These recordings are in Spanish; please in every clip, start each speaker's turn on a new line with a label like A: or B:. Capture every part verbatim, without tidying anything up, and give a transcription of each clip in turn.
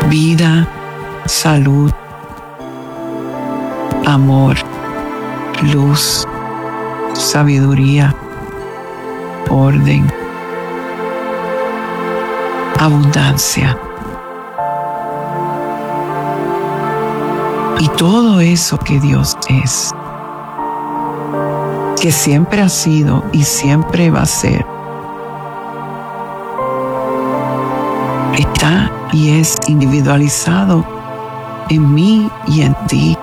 A: vida, salud, amor, luz, sabiduría, orden, abundancia. Y todo eso que Dios es, que siempre ha sido y siempre va a ser, está y es individualizado en mí y en ti.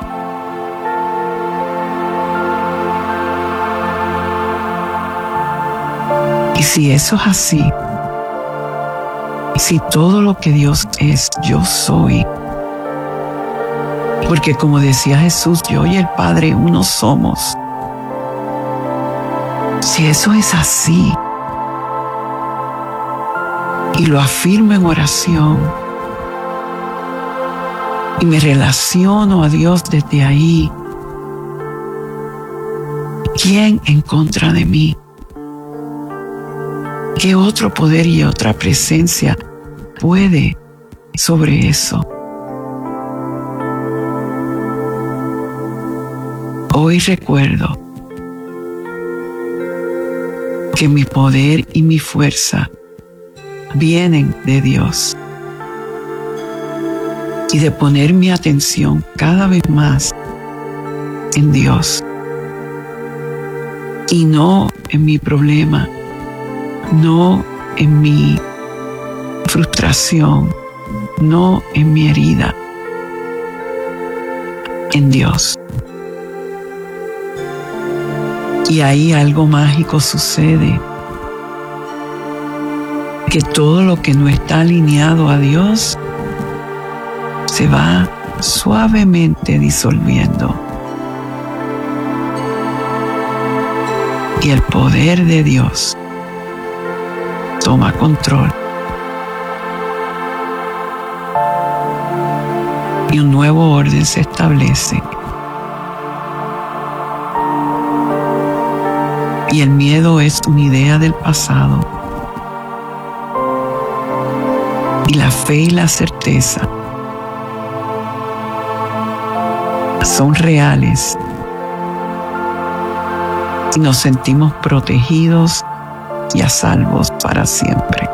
A: Y si eso es así, si todo lo que Dios es, yo soy, porque como decía Jesús, yo y el Padre uno somos. Si eso es así, y lo afirmo en oración, y me relaciono a Dios desde ahí, ¿quién en contra de mí? ¿Qué otro poder y otra presencia puede sobre eso? Hoy recuerdo que mi poder y mi fuerza vienen de Dios, y de poner mi atención cada vez más en Dios y no en mi problema, no en mi frustración, no en mi herida, en Dios. Y ahí algo mágico sucede, que todo lo que no está alineado a Dios se va suavemente disolviendo. Y el poder de Dios toma control. Y un nuevo orden se establece. Y el miedo es una idea del pasado. Y la fe y la certeza son reales. Y nos sentimos protegidos y a salvos para siempre.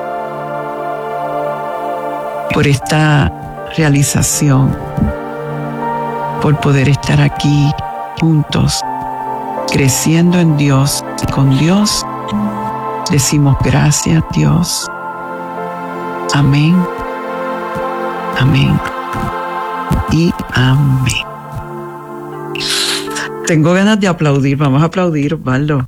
A: Por esta realización, por poder estar aquí juntos, creciendo en Dios y con Dios, decimos gracias, Dios. Amén, amén y amén. Tengo ganas de aplaudir, vamos a aplaudir, Osvaldo.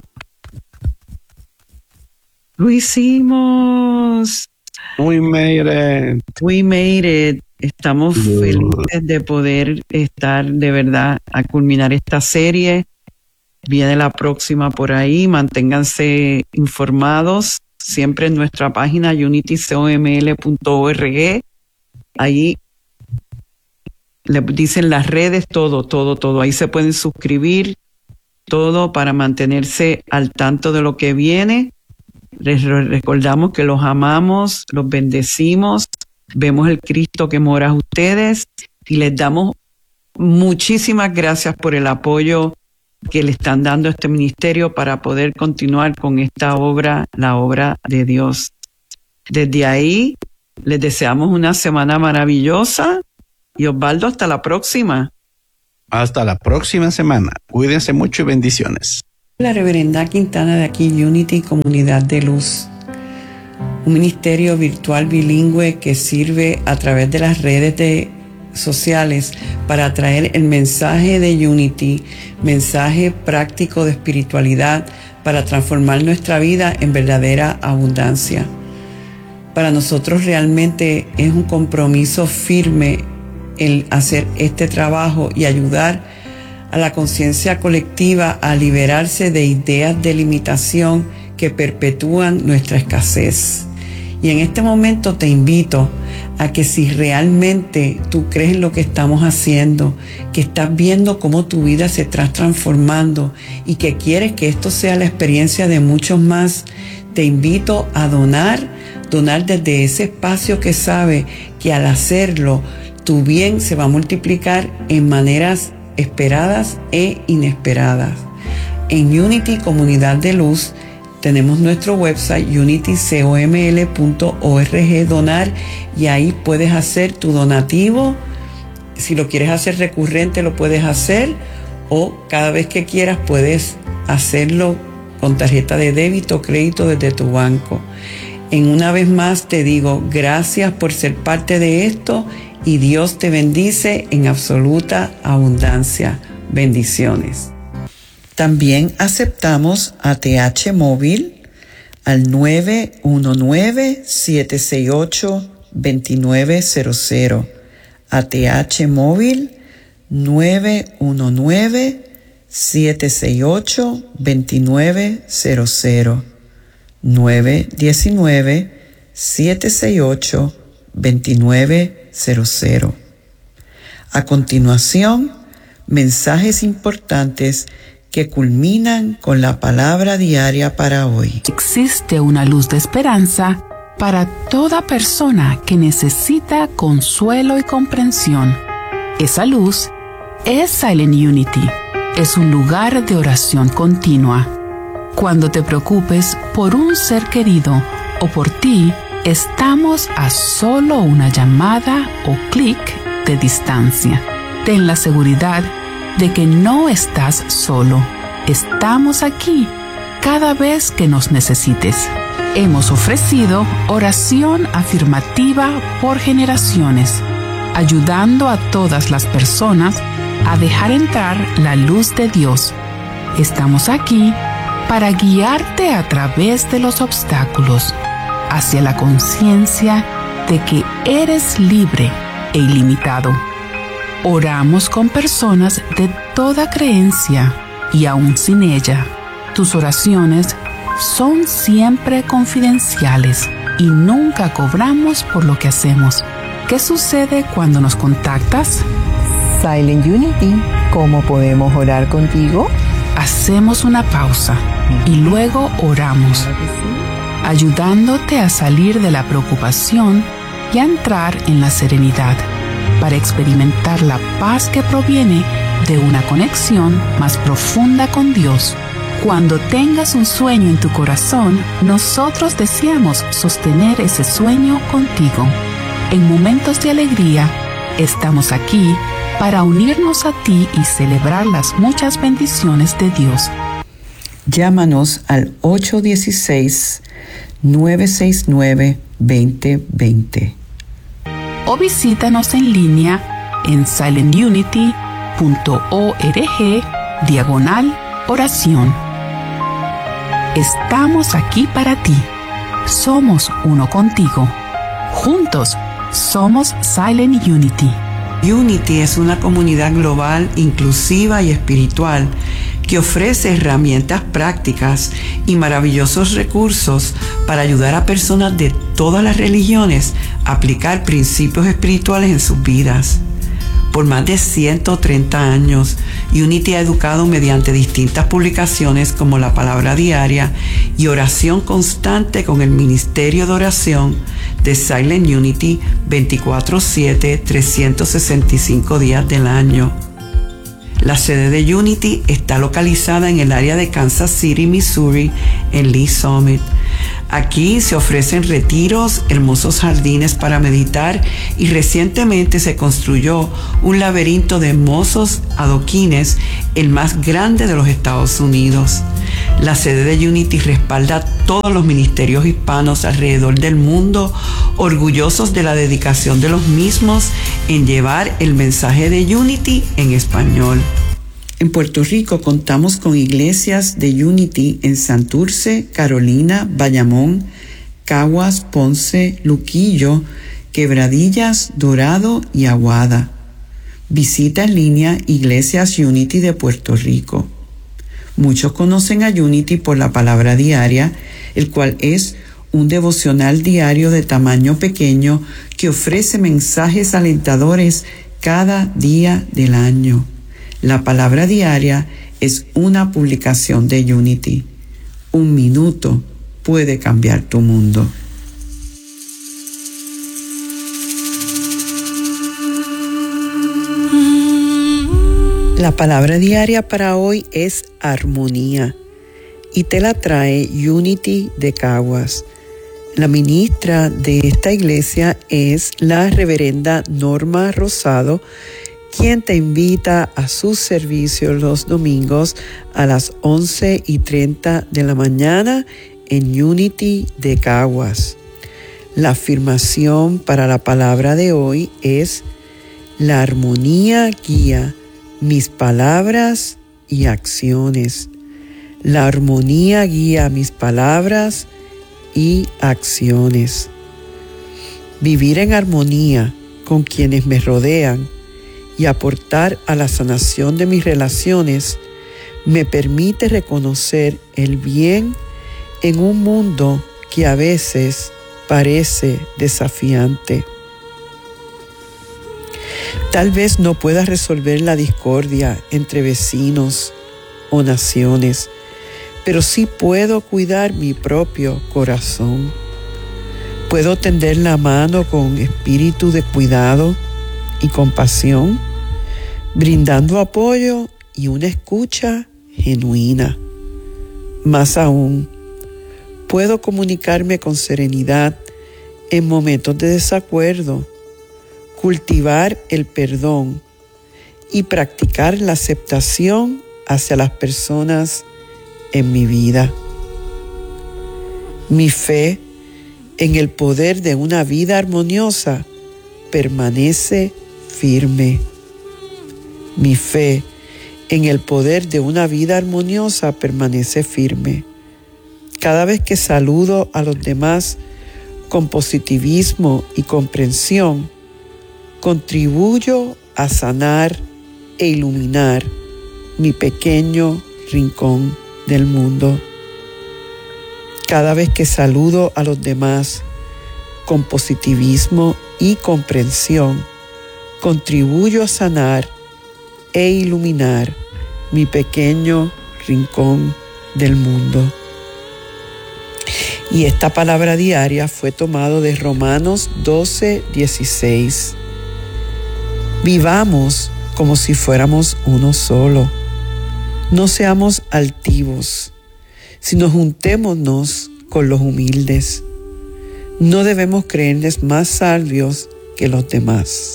A: Lo hicimos.
B: We made it.
A: We made it. Estamos felices de poder estar de verdad a culminar esta serie. Viene la próxima por ahí. Manténganse informados siempre en nuestra página unity coml punto org. Ahí les dicen las redes, todo, todo, todo. Ahí se pueden suscribir, todo para mantenerse al tanto de lo que viene. Les recordamos que los amamos, los bendecimos, vemos el Cristo que mora en ustedes y les damos muchísimas gracias por el apoyo que le están dando a este ministerio para poder continuar con esta obra, la obra de Dios. Desde ahí, les deseamos una semana maravillosa y Osvaldo, hasta la próxima.
B: Hasta la próxima semana. Cuídense mucho y bendiciones.
A: La reverenda Quintana de aquí, Unity Comunidad de Luz, un ministerio virtual bilingüe que sirve a través de las redes de sociales para traer el mensaje de Unity, mensaje práctico de espiritualidad para transformar nuestra vida en verdadera abundancia. Para nosotros realmente es un compromiso firme el hacer este trabajo y ayudar a la conciencia colectiva a liberarse de ideas de limitación que perpetúan nuestra escasez. Y en este momento te invito a que si realmente tú crees en lo que estamos haciendo, que estás viendo cómo tu vida se está transformando y que quieres que esto sea la experiencia de muchos más, te invito a donar Donar desde ese espacio que sabe que al hacerlo, tu bien se va a multiplicar en maneras esperadas e inesperadas. En Unity Comunidad de Luz tenemos nuestro website unity coml punto org donar, y ahí puedes hacer tu donativo. Si lo quieres hacer recurrente lo puedes hacer, o cada vez que quieras puedes hacerlo con tarjeta de débito o crédito desde tu banco. En una vez más te digo gracias por ser parte de esto, y Dios te bendice en absoluta abundancia. Bendiciones. También aceptamos A T H móvil al nueve uno nueve, siete seis ocho, dos nueve cero cero. A T H móvil nueve uno nueve, siete seis ocho, dos nueve cero cero. nueve uno nueve, siete seis ocho, dos nueve cero cero. A continuación, mensajes importantes que culminan con la palabra diaria para hoy.
C: Existe una luz de esperanza para toda persona que necesita consuelo y comprensión. Esa luz es Silent Unity. Es un lugar de oración continua. Cuando te preocupes por un ser querido o por ti, estamos a solo una llamada o clic de distancia. Ten la seguridad de que no estás solo. Estamos aquí cada vez que nos necesites. Hemos ofrecido oración afirmativa por generaciones, ayudando a todas las personas a dejar entrar la luz de Dios. Estamos aquí para guiarte a través de los obstáculos hacia la conciencia de que eres libre e ilimitado. Oramos con personas de toda creencia, y aún sin ella, tus oraciones son siempre confidenciales y nunca cobramos por lo que hacemos. ¿Qué sucede cuando nos contactas?
D: Silent Unity, ¿cómo podemos orar contigo?
C: Hacemos una pausa y luego oramos, ayudándote a salir de la preocupación y a entrar en la serenidad, para experimentar la paz que proviene de una conexión más profunda con Dios. Cuando tengas un sueño en tu corazón, nosotros deseamos sostener ese sueño contigo. En momentos de alegría, estamos aquí para unirnos a ti y celebrar las muchas bendiciones de Dios.
A: Llámanos al ocho uno seis, nueve seis nueve, dos cero dos cero.
C: O visítanos en línea en silent unity punto org diagonal oración. Estamos aquí para ti. Somos uno contigo. Juntos somos Silent Unity.
A: Unity es una comunidad global, inclusiva y espiritual que ofrece herramientas prácticas y maravillosos recursos para ayudar a personas de todas las religiones a aplicar principios espirituales en sus vidas. Por más de ciento treinta años, Unity ha educado mediante distintas publicaciones como la Palabra Diaria y oración constante con el Ministerio de Oración de Silent Unity veinticuatro siete, trescientos sesenta y cinco días del año. La sede de Unity está localizada en el área de Kansas City, Missouri, en Lee Summit. Aquí se ofrecen retiros, hermosos jardines para meditar, y recientemente se construyó un laberinto de hermosos adoquines, el más grande de los Estados Unidos. La sede de Unity respalda a todos los ministerios hispanos alrededor del mundo, orgullosos de la dedicación de los mismos en llevar el mensaje de Unity en español. En Puerto Rico contamos con iglesias de Unity en Santurce, Carolina, Bayamón, Caguas, Ponce, Luquillo, Quebradillas, Dorado y Aguada. Visita en línea Iglesias Unity de Puerto Rico. Muchos conocen a Unity por la Palabra Diaria, el cual es un devocional diario de tamaño pequeño que ofrece mensajes alentadores cada día del año. La Palabra Diaria es una publicación de Unity. Un minuto puede cambiar tu mundo. La palabra diaria para hoy es armonía y te la trae Unity de Caguas. La ministra de esta iglesia es la reverenda Norma Rosado, quien te invita a sus servicios los domingos a las once y treinta de la mañana en Unity de Caguas. La afirmación para la palabra de hoy es: la armonía guía mis palabras y acciones. La armonía guía mis palabras y acciones. Vivir en armonía con quienes me rodean y aportar a la sanación de mis relaciones me permite reconocer el bien en un mundo que a veces parece desafiante. Tal vez no pueda resolver la discordia entre vecinos o naciones, pero sí puedo cuidar mi propio corazón. Puedo tender la mano con espíritu de cuidado y compasión, brindando apoyo y una escucha genuina. Más aún, puedo comunicarme con serenidad en momentos de desacuerdo, cultivar el perdón y practicar la aceptación hacia las personas en mi vida. Mi fe en el poder de una vida armoniosa permanece firme. Mi fe en el poder de una vida armoniosa permanece firme. Cada vez que saludo a los demás con positivismo y comprensión, contribuyo a sanar e iluminar mi pequeño rincón del mundo. Cada vez que saludo a los demás con positivismo y comprensión, contribuyo a sanar e iluminar mi pequeño rincón del mundo. Y esta palabra diaria fue tomado de Romanos doce, dieciséis. Vivamos como si fuéramos uno solo. No seamos altivos, sino juntémonos con los humildes. No debemos creerles más sabios que los demás.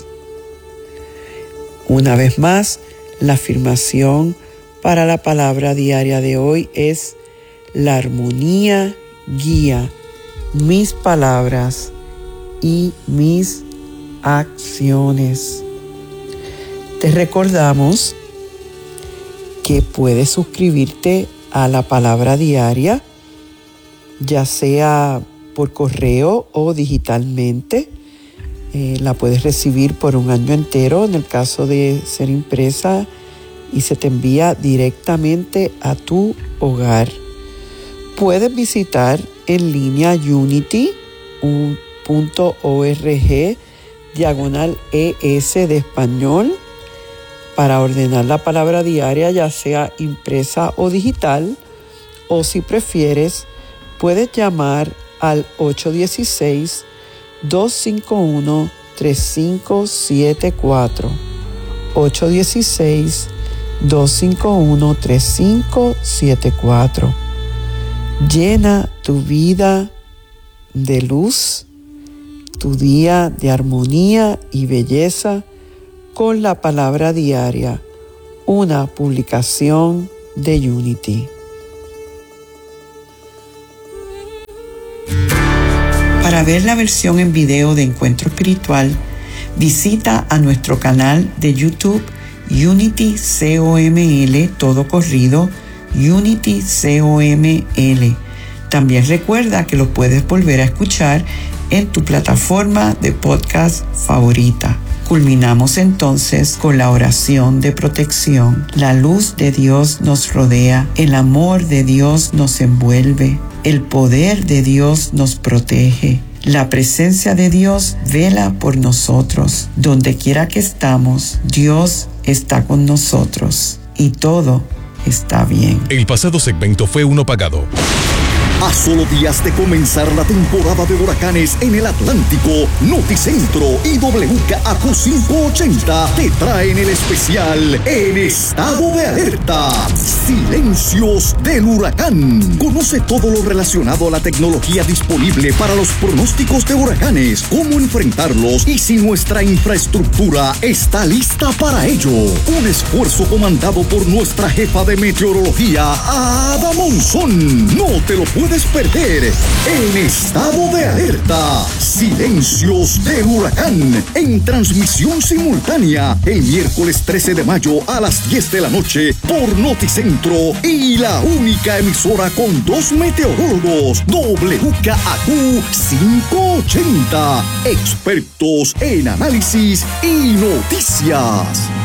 A: Una vez más, la afirmación para la palabra diaria de hoy es: la armonía guía mis palabras y mis acciones. Te recordamos que puedes suscribirte a la palabra diaria, ya sea por correo o digitalmente. Eh, la puedes recibir por un año entero en el caso de ser impresa y se te envía directamente a tu hogar. Puedes visitar en línea unity punto org diagonal es de español para ordenar la palabra diaria, ya sea impresa o digital, o si prefieres, puedes llamar al ocho uno seis, dos cinco uno, tres cinco siete cuatro. ocho uno seis, dos cinco uno, tres cinco siete cuatro. Llena tu vida de luz, tu día de armonía y belleza con la palabra diaria, una publicación de Unity. Para ver la versión en video de Encuentro Espiritual, visita a nuestro canal de YouTube Unity C O M L, todo corrido, Unity C O M L. También recuerda que lo puedes volver a escuchar en tu plataforma de podcast favorita. Culminamos entonces con la oración de protección. La luz de Dios nos rodea, el amor de Dios nos envuelve, el poder de Dios nos protege. La presencia de Dios vela por nosotros. Donde quiera que estamos, Dios está con nosotros y todo está bien.
E: El pasado segmento fue uno pagado. A solo días de comenzar la temporada de huracanes en el Atlántico, Noticentro y W K A Q quinientos ochenta te traen el especial En Estado de Alerta. Silencios del huracán. Conoce todo lo relacionado a la tecnología disponible para los pronósticos de huracanes, cómo enfrentarlos y si nuestra infraestructura está lista para ello. Un esfuerzo comandado por nuestra jefa de meteorología, Ada Monzón. No te lo puedes puedes perder. En Estado de Alerta, Silencios del huracán, en transmisión simultánea el miércoles trece de mayo a las diez de la noche por Noticentro y la única emisora con dos meteorólogos, W K A Q quinientos ochenta, expertos en análisis y noticias.